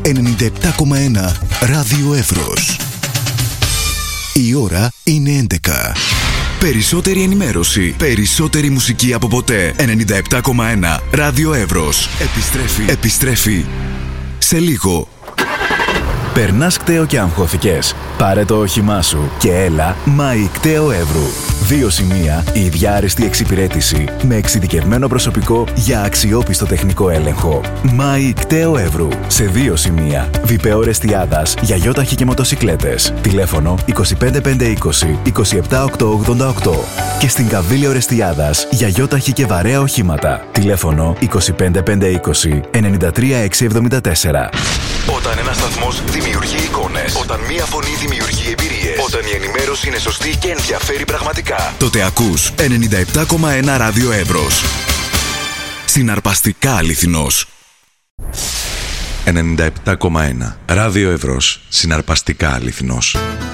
97,1 Ράδιο Εύρος. Η ώρα είναι 11. Περισσότερη ενημέρωση, περισσότερη μουσική από ποτέ. 97,1 Ράδιο Εύρος. Επιστρέφει σε λίγο. Περνάς κταίο και αγχώθηκες? Πάρε το όχημά σου και έλα ΜΑΗ Κταίο Εύρου. 2 σημεία, η ίδια άριστη εξυπηρέτηση με εξειδικευμένο προσωπικό για αξιόπιστο τεχνικό έλεγχο. ΜΑΗ Κταίο Εύρου. Σε 2 σημεία. Βιπεό Ρεστιάδας για γιόταχη και μοτοσικλέτες. Τηλέφωνο 25520 27888. Και στην Καβίλιο Ρεστιάδας για γιόταχη και βαρέα οχήματα. Τηλέφωνο 25520 93674. Όταν ένας σταθμός δημιουργεί εικόνες, όταν μία φωνή δημιουργεί εμπειρίες, όταν η ενημέρωση είναι σωστή και ενδιαφέρει πραγματικά, τότε ακούς 97,1 Ράδιο Εύρος. Συναρπαστικά αληθινός. 97,1 Ράδιο Εύρος. Συναρπαστικά αληθινός.